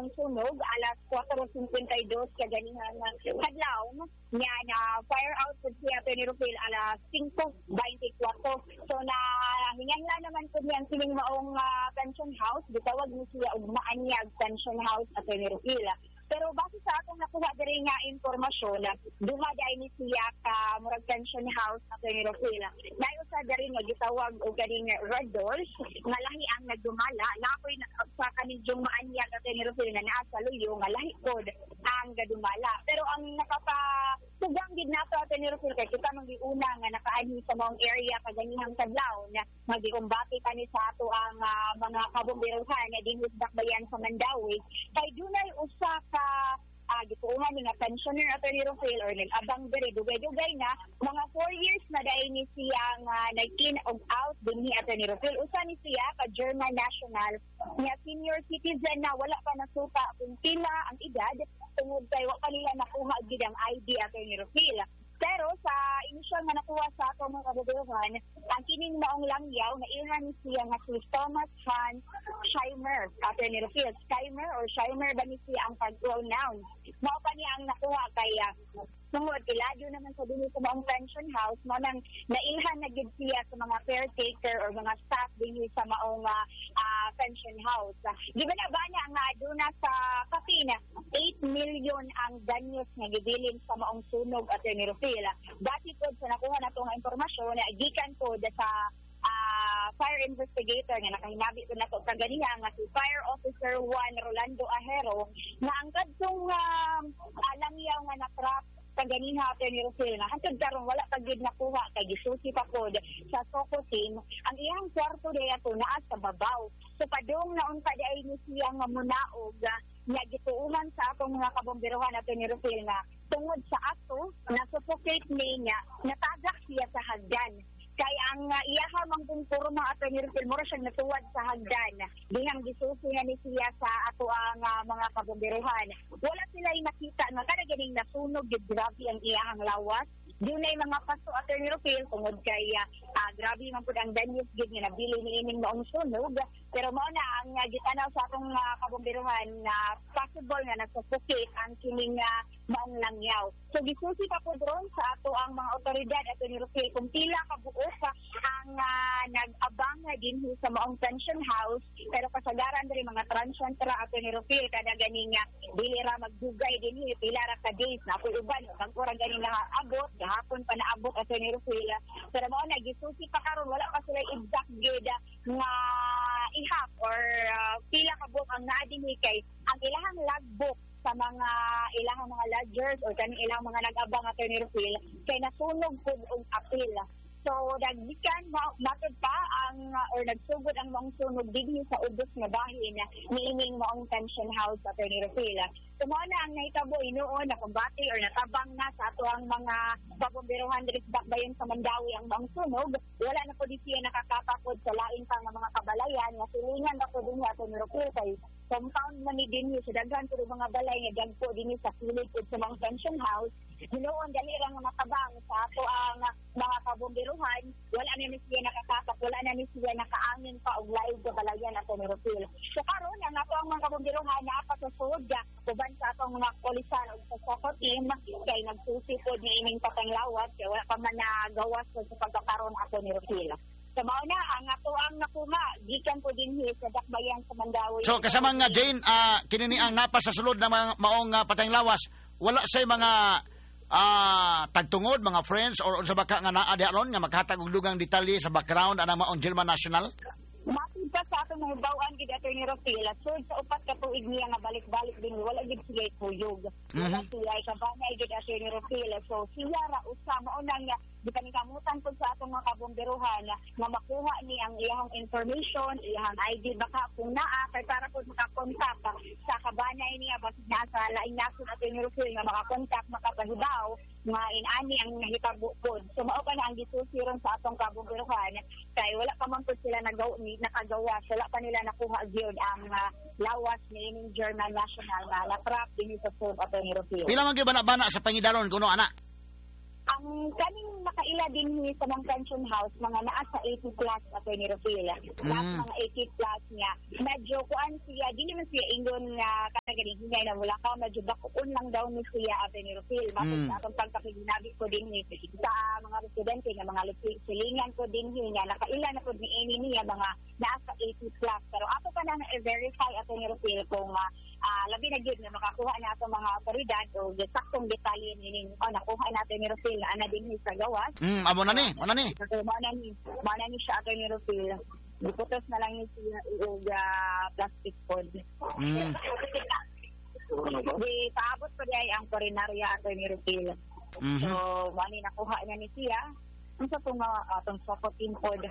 maong sunog alas 4:52 kaganihan adlaw nya na fire out pud siya Attorney Rufil alas 5:24. So na hinganla naman pud niya sining maong pension house, gitawag ni siya og Maanyag Pension House Attorney Rufil. Pero base sa atong nakuha diri nga informasyon, dumaday ni siya ka murag pension house Attorney Rufil. Nay usa diri nga gitawag og kaning Red Doors nga lahi ang nagdumala. Nakoy sa kanidyong Maanyag Attorney Rufil nga naa sa luyo nga lahi pod ang gadumala. Pero ang nakapatugang gid nato Attorney Rufil kay kita mangiuna nga nakaanhi sa maong area kaganihang kadlaw na magikumbati kani sa ato ang mga kabomberohan nga dinhi sa Dakbayan sa Mandawi. Kay dunay usa ka gituuhan ni nga pensioner Attorney Rufil or nag-abang diri dugay-dugay na mga 4 years na dahil ni siya nga nag-in og out din ni Attorney Rufil. Usa ni siya ka German national nga senior citizen na wala pa nasuta kung pila ang edad tungod kay wa pa nila nakuha gid ang ID Attorney Rufil. Pero sa inisyal nga nakuha sa ato mga kababayan, ang kining maong langyaw na ilhan ni siya nga si Thomas Hans Scheimer, Attorney Rufil. Scheimer or Scheimer ba ni siya ang pag-pronoun? Mao pa niya ang nakuha kaya tungod ilado naman sa dinhi sa maong pension house mo nang nailhan na gid siya sa mga caretaker or mga staff dinhi sa maong pension house. Di ba na ba niya nga aduna sa kapina 8 million ang danyos nga gibilin sa maong sunog Attorney Rufil. Base pod sa nakuha nato nga impormasyon na gikan pod sa fire investigator nga nakahinabi ko nato kaganiha nga si Fire Officer 1 Rolando Ahero nga ang kadtong langyaw nga natrap kaganiha Attorney Rufil nga hangtod karon wala pa gid nakuha kay gisusi pa pod sa Soco team ang iyang kwarto day ato naa sa babaw. So padung naon pa day ni siya nga munaog nga gituuhan sa atong mga kabomberohan Attorney Rufil nga tungod sa ato na-suffocate niya natagak siya sa hagdan. Kay ang iyaha mang purma Attorney Rufil mura siyang natuwad sa hagdan dihang gisusi nga ni siya sa ato ang mga kabomberohan. Wala sila nakita nga kada ganing nasunog gid grabe ang iyahang lawas. Dunay mga paso Attorney Rufil tungod kay grabe man pud ang danyos gid nga nabili niining maong sunog. Pero mao na ang gitanaw sa atong kabomberohan na possible nga nasuffocate ang kining maong langyaw. So gisusi pa po doon sa ato ang mga otoridad Attorney Rufil kung pila ka buok ang nag-abang na din sa maong pension house pero kasagaran diri mga transient ra Attorney Rufil kada ganing dili ra magdugay din pila ra ka days na ako'y uban kang kurang ganing abot gahapon pa naabot Attorney Rufil. Pero mao na gisusi pa karon wala pa sila exact gid nga ihap or pila ka buok ang naa dinhi kay ang ilahang logbook sa mga ilang mga lodgers o kani ilang mga nag-abang Attorney Rufil kay nasunog pud og apil. So dagdikan matod pa ang or nagsugod ang mga sunog dinhi sa ubos nga bahin niining maong pension house Attorney Rufil. So mao na ang nahitabo inuon na kumbati or natabang na sa ato ang mga kabomberohan diri sa Dakbayan sa Mandawi ang maong sunog. Wala na po di siya nakakapakod sa lain pang mga kabalayan nga silingan na po dinhi Attorney Rufil kay compound man ni dinhi sa daghan pud mga balay nga dagko dinhi sa kilid ug sa mga pension house. Hinuon dali ra nga matabang sa ato ang mga kabomberohan. Wala na ni siya nakakapak, wala na ni siya nakaangin pa og laig sa balayan Attorney Rufil. So karon ang ato ang mga kabomberohan naa sa sud uban sa atong mga polisan ug sa Soco team kay nagsusi pod niining patanglawas kay wala pa man nagawas sa pagkakaron Attorney Rufil. So mao na ang ato ang nakuha gikan po dinhi sa Dakbayan sa Mandawi. So kasama nga Jane kini ang napa sa sulod na mga maong patanglawas wala say mga tagtungod mga friends or unsa baka nga naa diaron nga maghatag og dugang detalye sa background anang maong German National. Matid pa sa atong mga bawaan gid Attorney Rufil sud sa upat ka tuig niya nga balik-balik din wala gid siya kuyog. Wala siya kabanay gid Attorney Rufil. So siya ra usa mao nang di panikamutan po sa atong mga kabomberohan na makuha ni ang iyang information, iyang ID baka kung naa kay para po makakontak sa kabanay niya basig na sa laing nasod Attorney Rufil nga makakontak makapahibaw nga inani ang nahitabo pod. So mao pa na ang gisusiron sa atong kabomberohan kay wala pa man po sila nakagawa wala pa nila nakuha gyud ang lawas ni ining German National na natrap dinhi sa Sud Attorney Rufil. Pila man gyud bana sa pangidaron kuno ana? Ang kaning nakaila din sa mga pension house mga naa sa 80 plus Attorney Rufil. Mga 80 plus niya medyo kuan siya dili man siya ingon nga galing hingay na wala ka, medyo bakuon lang daw ni siya at ni Rufil. Bakit sa atong pagkakiginabi ko din sa mga residente na mga silingan ko din nga nakailan na po ni Amy niya mga nasa 80 plus. Pero ako pa na verify at ni Rufil kung labi na yun na makakuha na itong mga otoridad o saktong detalye nakuha natin ni Rufil na ana din sa gawas. Amo na ni. So, mana ni siya at ni Rufil. Diputos na lang yung siya yung plastic pod. Di paabot ko diay ang korinarya at ni Rufil. So, mani nakuha na ni siya. Ang sa itong sokotin pod.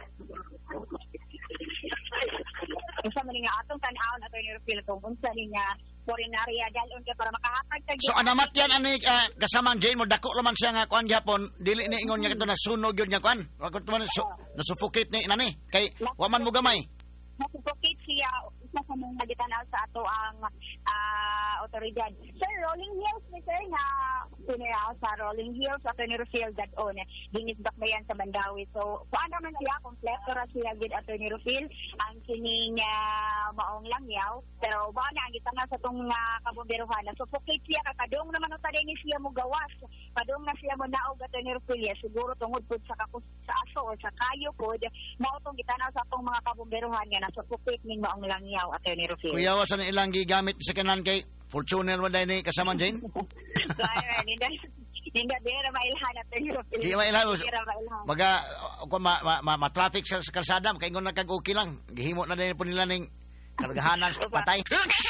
Isa man nga atong tan-aon at ni Rufil kung unsa niya korinarya dalon ka para makahatag ka. So anamat yan ani kasamang Jane mo dako laman siya nga kuan gyapon dili ni ingon niya kadto na sunog yun niya kuan. Wa ko man nasuffocate ni nani kay wa man mo gamay. Nasuffocate siya isa sa mga gitanaw sa ato ang otoridad. Sir, Rolling Hills ni sir na piniraw sa Rolling Hills at ni Rufil that on ginisbak na yan sa Mandawi. So paano man siya kompleto ra siya gid at ni Rufil ang kining maong langyaw pero ba na ang gitanaw sa tong kabomberohan nasuffocate siya kadong naman uta ni siya mo gawas kadong na siya mo naog at ni Rufil siguro tungod pud sa aso o sa kayo pud mao tong gitanaw sa tong mga kabomberohan nga nasuffocate ning maong langyaw at ni Rufil. Kuya wa sa ilang gigamit sa kanan kay Fortuner mo dahil ni kasamang Jane? So, hindi na mailhan at ni Rufil. Di mailhan. Baga, ma-traffic sa kalsada, kaya nung nagkag-okay lang. Gihimo na din po nila ng kargahanan sa patay.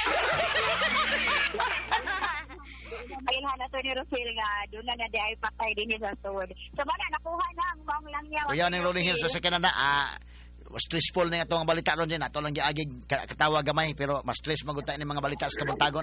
Mailhan at ni Rufil nga, doon na di ay patay din sa suwod. So, bala, nakuha na ang maong langyaw. Kuya, ng Rolling Hills sa Canada, stressful na ito ang balita ron din. Ato lang giagig katawa gamay pero mas stress magunta ni mga balita sa kabuntagon.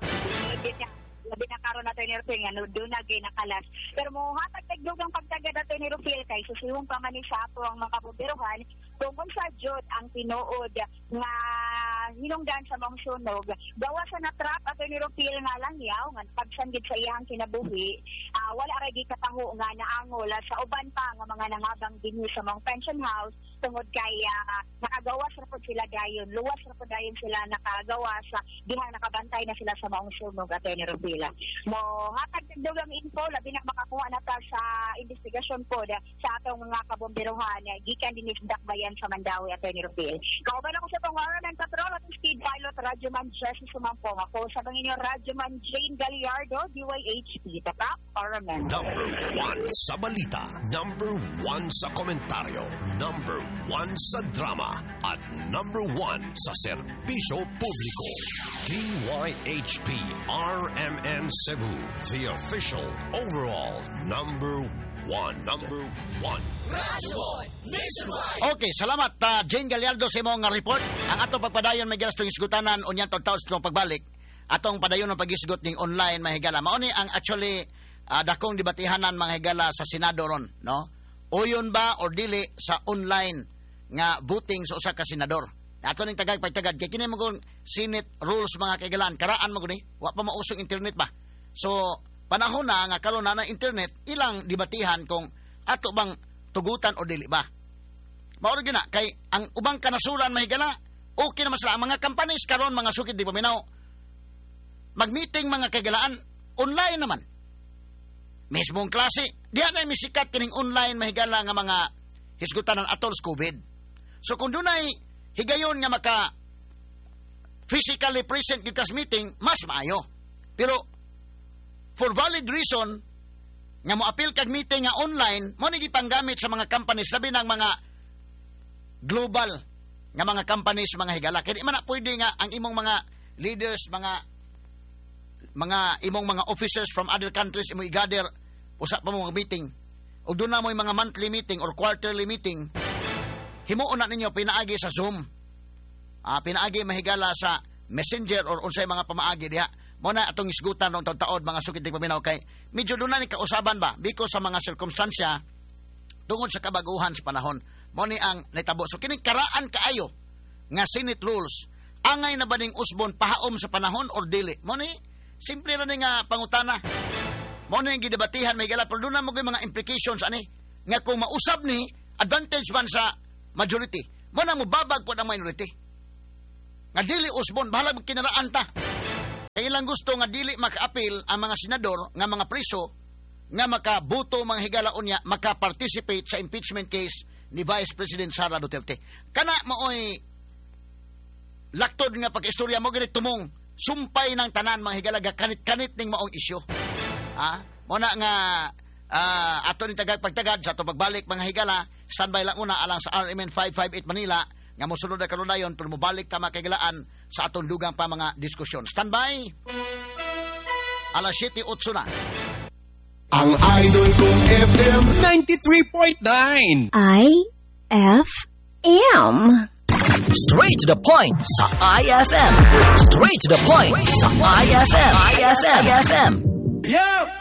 Labi na karon nato ni Rufil nga doon na ginakalas. Pero mo hatag tagdugang pagtagad nato ni Rufil kay susiwong pa man ni sa ato ang mga kabubiruhan tungkol sa jud ang tinuod nga hinungdan sa mong sunog. Gawa sa na-trap ato ni Rufil nga langyaw nga pagsanggid sa iyang kinabuhi. Wala ra gi kataho nga naangol sa uban pa nga mga nangabang dinhi sa mong pension house tungod kay nakagawas ra pud sila dayon, luwas ra pud dayon sila nakagawas dihang nakabantay na sila sa maong sunog at ni Rufil. Mo hatag dugang info labi na makakuha na ta sa investigasyon pod sa atong mga kabomberohan gikan dinhi sa Dakbayan sa Mandawi at ni Rufil. Kauban ako sa pangalan ng patrol at speed pilot Radyoman Jesse Sumampong. Ako sa Panginoon Radyoman Jane Gallardo, DYHP. Tatak, Paraman. Number 1 sa balita, number 1 sa komentaryo, number 1 sa drama, at number 1 sa serbisyo publiko. DYHP RMN Cebu, the official overall number 1. Number 1. Okay, salamat Jane Gallardo sa imong report. Ang atong pagpadayon may gastong isgutanan unya taon sa pagbalik. Atong padayon ng pagisgot ning online mahigala. Mao ni ang actually dakong debatihanan mga higala sa Senado ron, no? Uyon ba or dili sa online nga voting sa usa ka senador. Ato ning tagag pagtagad kay kini mo Senate rules mga kaigalan karaan mo guni wa pa mausong internet ba. So panahon na nga karon na internet ilang debatihan kung ato bang tugutan o dili ba. Mao gina kay ang ubang kanasuran mahigala okay naman sila ang mga companies karon mga sukid di paminaw mag-meeting mga kaigalaan online naman. Mismong klase diha na misikat kining online mahigala nga mga hisgutan ng atol sa COVID. So kung dunay higayon nga maka physically present gid kas meeting mas maayo. Pero for valid reason nga mo appeal kag meeting nga online mo ni gipanggamit sa mga companies labi ng mga global nga mga companies mga higala kay di man na pwede nga ang imong mga leaders mga imong mga officers from other countries imo i-gather usa pa mo meeting ug doon na mo mga monthly meeting or quarterly meeting himuon na ninyo pinaagi sa Zoom pinaagi mahigala sa Messenger or unsay mga pamaagi diha. Mo na atong isgutan ng taon-taon mga sukid ng paminaw kay medyo doon na ni kausaban ba because sa mga sirkumstansya tungod sa kabaguhan sa panahon. Mo ni ang nitabo. So kining karaan kaayo nga Senate rules angay na ba ning usbon pahaom sa panahon or dili? Mo ni simple ra ni nga pangutana. Mo ni gidebatihan may gala pero doon na mo mga implications ani nga kung mausab ni advantage man sa majority. Mo na mo babag po ang minority. Nga dili usbon bahala kinaraan ta. ilang gusto nga dili maka-appeal ang mga senador nga mga preso nga makabuto mga higala unya maka-participate sa impeachment case ni Vice President Sara Duterte. Kana maoy laktod nga pag-istorya mo ganit tumong sumpay ng tanan mga higala kanit-kanit ning maong isyu. Muna nga ato ni tagad pagtagad sa ato pagbalik mga higala, standby lang una alang sa RMN 558 Manila nga mosunod na kanunayon pero mobalik ta makigalaan sa atong dugang pa mga diskusyon. Standby. Alas 7:08 na. Ang idol kong FM 93.9 IFM. Straight to the point sa IFM. Straight to the point sa IFM. IFM. Yeah!